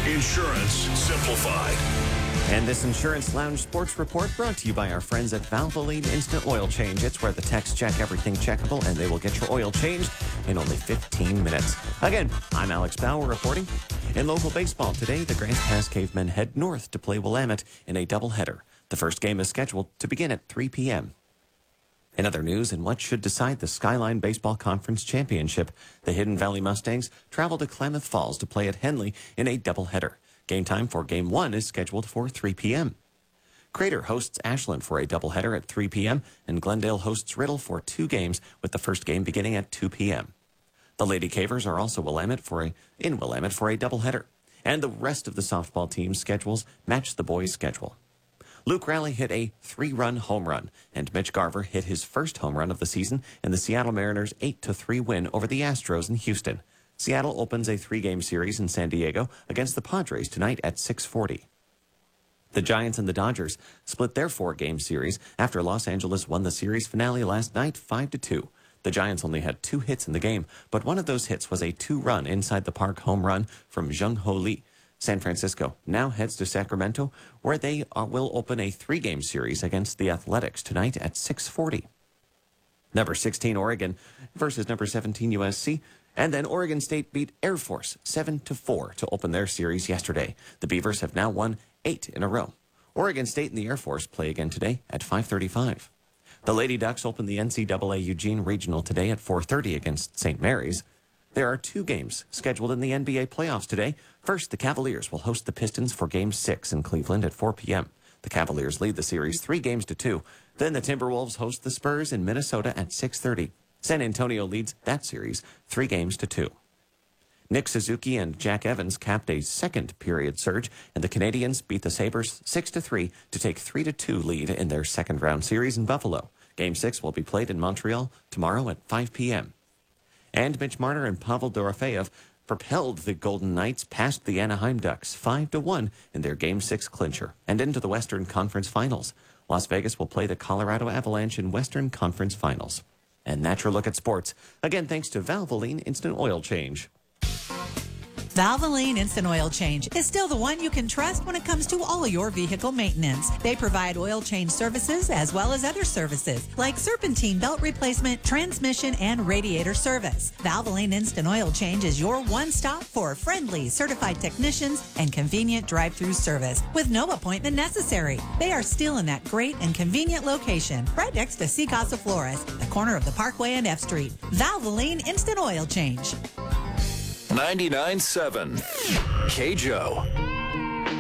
Insurance Simplified. And this Insurance Lounge Sports Report brought to you by our friends at Valvoline Instant Oil Change. It's where the techs check everything checkable, and they will get your oil changed in only 15 minutes. Again, I'm Alex Bauer reporting. In local baseball today, the Grants Pass Cavemen head north to play Willamette in a doubleheader. The first game is scheduled to begin at 3 p.m. In other news, in what should decide the Skyline Baseball Conference Championship, the Hidden Valley Mustangs travel to Klamath Falls to play at Henley in a doubleheader. Game time for Game 1 is scheduled for 3 p.m. Crater hosts Ashland for a doubleheader at 3 p.m., and Glendale hosts Riddle for 2 games, with the first game beginning at 2 p.m. The Lady Cavers are also in Willamette for a doubleheader, and the rest of the softball team's schedules match the boys' schedule. Luke Raleigh hit a 3-run home run, and Mitch Garver hit his first home run of the season in the Seattle Mariners' 8-3 win over the Astros in Houston. Seattle opens a 3-game series in San Diego against the Padres tonight at 6:40. The Giants and the Dodgers split their 4-game series after Los Angeles won the series finale last night 5-2. The Giants only had 2 hits in the game, but one of those hits was a 2-run inside the park home run from Jung Ho Lee. San Francisco now heads to Sacramento, where they will open a 3-game series against the Athletics tonight at 6:40. Number 16 Oregon versus number 17 USC. And then Oregon State beat Air Force 7-4 to open their series yesterday. The Beavers have now won 8 in a row. Oregon State and the Air Force play again today at 5:35. The Lady Ducks open the NCAA Eugene Regional today at 4:30 against St. Mary's. There are 2 games scheduled in the NBA playoffs today. First, the Cavaliers will host the Pistons for Game 6 in Cleveland at 4 p.m. The Cavaliers lead the series 3-2. Then the Timberwolves host the Spurs in Minnesota at 6:30. San Antonio leads that series 3-2. Nick Suzuki and Jack Evans capped a second-period surge, and the Canadians beat the Sabres 6-3 to take 3-2 lead in their second-round series in Buffalo. Game 6 will be played in Montreal tomorrow at 5 p.m. And Mitch Marner and Pavel Dorofeyev propelled the Golden Knights past the Anaheim Ducks 5-1 in their Game 6 clincher and into the Western Conference Finals. Las Vegas will play the Colorado Avalanche in Western Conference Finals. And that's your look at sports. Again, thanks to Valvoline Instant Oil Change. Valvoline Instant Oil Change is still the one you can trust when it comes to all your vehicle maintenance. They provide oil change services as well as other services like serpentine belt replacement, transmission, and radiator service. Valvoline Instant Oil Change is your one-stop for friendly, certified technicians and convenient drive-through service with no appointment necessary. They are still in that great and convenient location right next to Sea Casa Flores, the corner of the Parkway and F Street. Valvoline Instant Oil Change. 99.7 KJO.